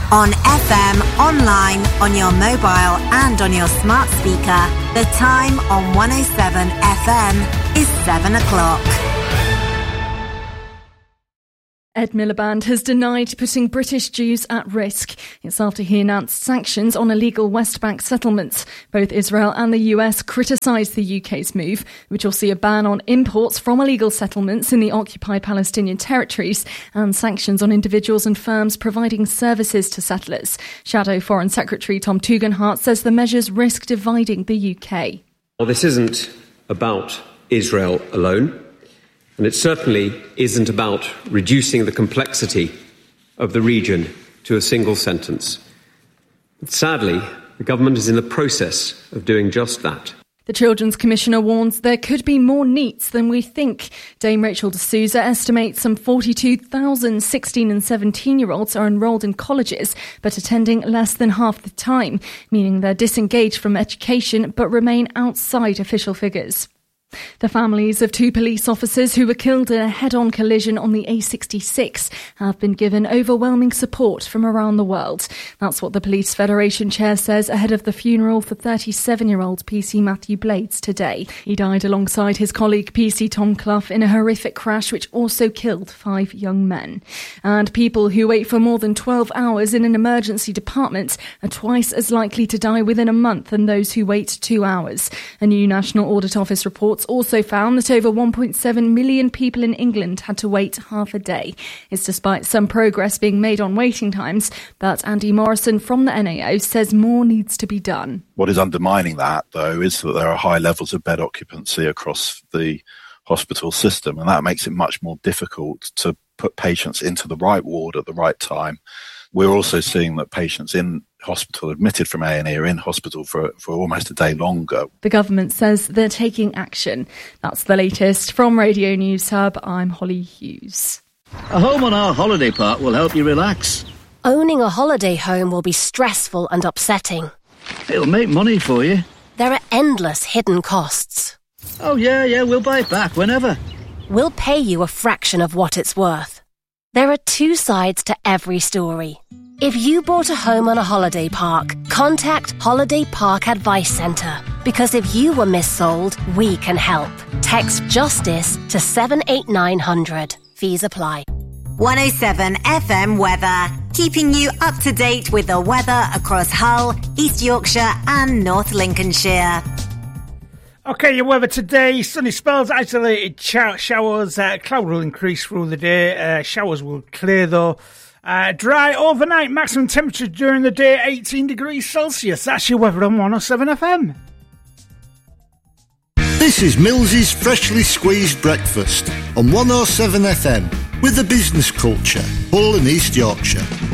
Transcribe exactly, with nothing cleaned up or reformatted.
On F M, online, on your mobile and on your smart speaker. The time on one oh seven F M is seven o'clock. Ed Miliband has denied putting British Jews at risk. It's after he announced sanctions on illegal West Bank settlements. Both Israel and the U S criticised the U K's move, which will see a ban on imports from illegal settlements in the occupied Palestinian territories and sanctions on individuals and firms providing services to settlers. Shadow Foreign Secretary Tom Tugendhat says the measures risk dividing the U K. Well, this isn't about Israel alone. And it certainly isn't about reducing the complexity of the region to a single sentence. But sadly, the government is in the process of doing just that. The Children's Commissioner warns there could be more NEETs than we think. Dame Rachel D'Souza estimates some forty-two thousand sixteen and seventeen-year-olds are enrolled in colleges, but attending less than half the time, meaning they're disengaged from education but remain outside official figures. The families of two police officers who were killed in a head-on collision on the A sixty-six have been given overwhelming support from around the world. That's what the Police Federation chair says ahead of the funeral for thirty-seven-year-old P C Matthew Blades today. He died alongside his colleague P C Tom Clough in a horrific crash which also killed five young men. And people who wait for more than twelve hours in an emergency department are twice as likely to die within a month than those who wait two hours. A new National Audit Office report also found that over one point seven million people in England had to wait half a day. It's despite some progress being made on waiting times, but Andy Morrison from the N A O says more needs to be done. What is undermining that, though, is that there are high levels of bed occupancy across the hospital system, and that makes it much more difficult to put patients into the right ward at the right time. We're also seeing that patients in hospital admitted from A and E are in hospital for, for almost a day longer. The government says they're taking action. That's the latest from Radio News Hub. I'm Holly Hughes. A home on our holiday park will help you relax. Owning a holiday home will be stressful and upsetting. It'll make money for you. There are endless hidden costs. Oh yeah, yeah, we'll buy it back whenever. We'll pay you a fraction of what it's worth. There are two sides to every story. If you bought a home on a holiday park, contact Holiday Park Advice Centre. Because if you were missold, we can help. Text JUSTICE to seven eight nine hundred. Fees apply. one oh seven F M weather, keeping you up to date with the weather across Hull, East Yorkshire and North Lincolnshire. Okay, your weather today, sunny spells, isolated ch- showers, uh, cloud will increase through the day, uh, showers will clear though. Uh, dry overnight, maximum temperature during the day eighteen degrees Celsius. That's your weather on one oh seven F M. This is Mills's Freshly Squeezed Breakfast on one oh seven F M with the business culture, Hull and East Yorkshire.